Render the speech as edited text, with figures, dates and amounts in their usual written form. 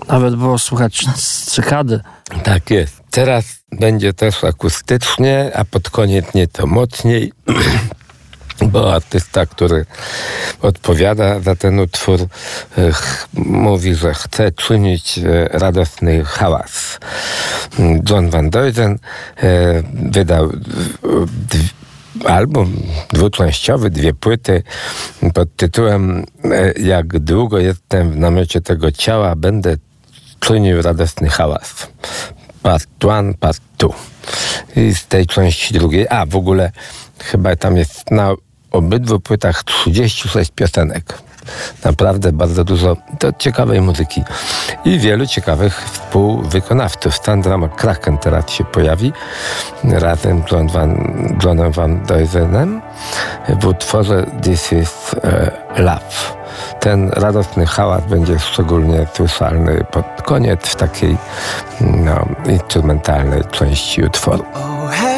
Nawet było słychać cykady. Tak jest. Teraz będzie też akustycznie, a pod koniec nieco mocniej, bo artysta, który odpowiada za ten utwór, mówi, że chce czynić radosny hałas. John Van Duysen wydał album dwuczęściowy, 2 płyty pod tytułem Jak długo jestem w namiocie tego ciała, będę czynił radosny hałas. Part 1, part 2. I z tej części drugiej, w ogóle chyba tam jest na obydwu płytach 36 piosenek. Naprawdę bardzo dużo ciekawej muzyki i wielu ciekawych współwykonawców. Sandra McCracken teraz się pojawi razem z Johnem Van Duysenem w utworze This is Love. Ten radosny hałas będzie szczególnie słyszalny pod koniec w takiej instrumentalnej części utworu.